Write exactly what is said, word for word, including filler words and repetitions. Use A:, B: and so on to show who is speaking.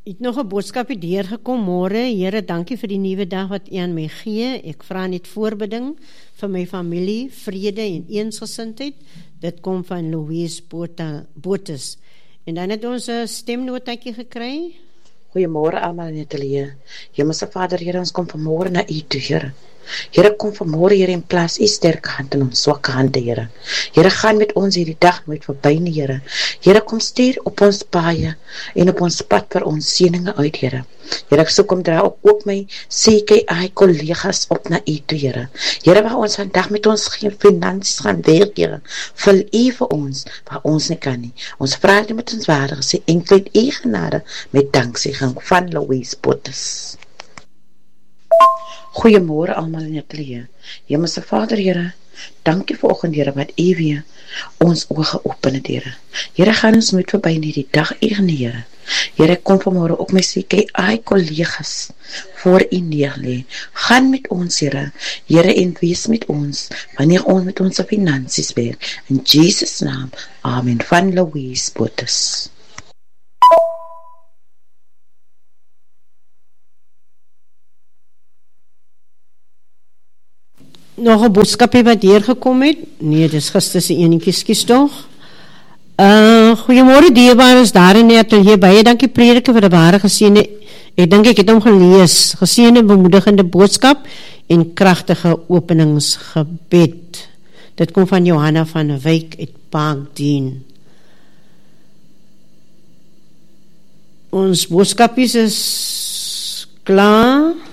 A: Het nog 'n boodskapie deurgekom môre. Here, dankie vir die nuwe dag wat U aan my gee. Ek vra net voorbeding vir my familie, vrede en eensgesindheid. Dit kom van Louise Botes. En dan het ons 'n stemnotetjie gekry.
B: Goeiemôre almal in die ateljee. Hemelse Vader, Here, ons kom vanmôre na U toe, Here. Here, kom vanmôre, Here, en plaas U sterke hand in ons swakke hande, Here. Here, gaan met ons hierdie dag nooit verby nie, Here. Here, kom stuur op ons paaie en op ons pad vir ons seëninge uit, Here. Here, ek soek om dra ook, ook my C K I kollegas op na U toe, Here. Here, waar ons vandag met ons geen finansies gaan werk, Here, vul U vir ons, waar ons nie kan nie. Ons vra dit met ons waardige sê, enkel U genade met danksegging van Louise Botes. Goeiemôre almal in die ateljee. Hemelse Vader, Here, dankie vir oggend, Here, wat U weer ons oë geopen het, Here. Here, gaan ons met verby in hierdie dag, Here. Here, kom vanmôre ook my C K I kollegas voor U neerlê. Gaan met ons, Here. Here, en wees met ons wanneer ons met ons finansies werk. In Jesus naam. Amen. Van Louise Botes.
A: Nog 'n boodskapie wat deurgekom het. Nee, dis gister se enetjie, skus tog. Uh, goeiemôre dierbares daar in die ateljee. Baie dankie prediker vir 'n ware geseënde. Ek dink ek het hom gelees. Geseënde bemoedigende boodskap en kragtige openingsgebed. Dit kom van Johanna van Wyk uit Parkdien. Ons boodskapies is klaar.